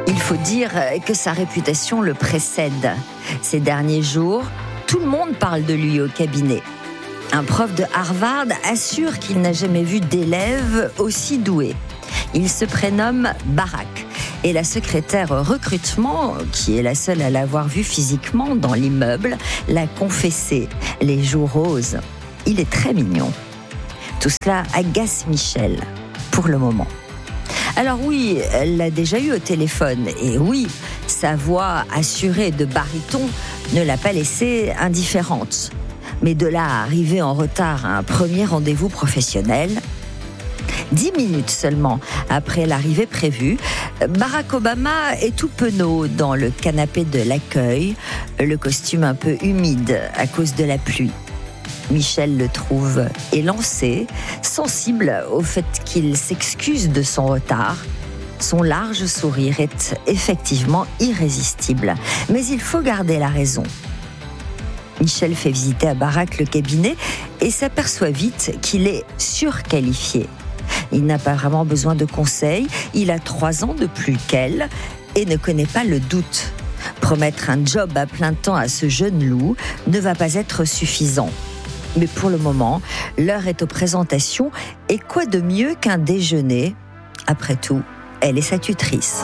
Il faut dire que sa réputation le précède. Ces derniers jours, tout le monde parle de lui au cabinet. Un prof de Harvard assure qu'il n'a jamais vu d'élève aussi doué. Il se prénomme Barack. Et la secrétaire recrutement, qui est la seule à l'avoir vu physiquement dans l'immeuble, l'a confessé. Les joues roses. Il est très mignon. Tout cela agace Michel, pour le moment. Alors oui, elle l'a déjà eu au téléphone. Et oui, sa voix assurée de baryton ne l'a pas laissée indifférente. Mais de là à arriver en retard à un premier rendez-vous professionnel, 10 minutes seulement après l'arrivée prévue, Barack Obama est tout penaud dans le canapé de l'accueil, le costume un peu humide à cause de la pluie. Michel le trouve élancé, sensible au fait qu'il s'excuse de son retard. Son large sourire est effectivement irrésistible, mais il faut garder la raison. Michel fait visiter à Barack le cabinet et s'aperçoit vite qu'il est surqualifié. Il n'a pas vraiment besoin de conseils, il a 3 ans de plus qu'elle et ne connaît pas le doute. Promettre un job à plein temps à ce jeune loup ne va pas être suffisant. Mais pour le moment, l'heure est aux présentations et quoi de mieux qu'un déjeuner ? Après tout, elle est sa tutrice.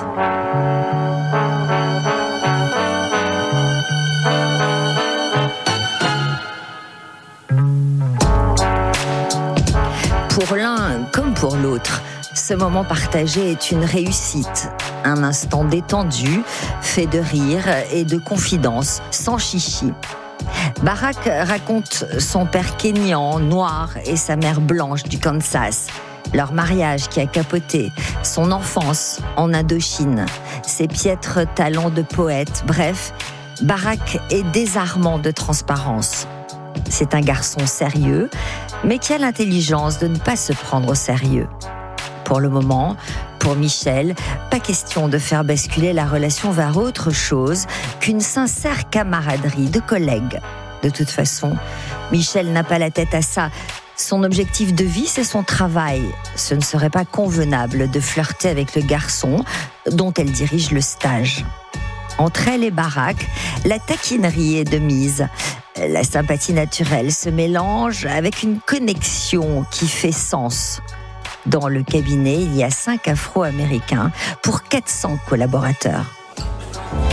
Pour l'un comme pour l'autre, ce moment partagé est une réussite. Un instant détendu, fait de rire et de confidence, sans chichi. Barack raconte son père kényan, noir, et sa mère blanche du Kansas. Leur mariage qui a capoté, son enfance en Indochine, ses piètres talents de poète. Bref, Barack est désarmant de transparence. C'est un garçon sérieux, mais qui a l'intelligence de ne pas se prendre au sérieux. Pour le moment, pour Michel, pas question de faire basculer la relation vers autre chose qu'une sincère camaraderie de collègues. De toute façon, Michel n'a pas la tête à ça. Son objectif de vie, c'est son travail. Ce ne serait pas convenable de flirter avec le garçon dont elle dirige le stage. Entre elle et Barack, la taquinerie est de mise. La sympathie naturelle se mélange avec une connexion qui fait sens. Dans le cabinet, il y a 5 Afro-Américains pour 400 collaborateurs.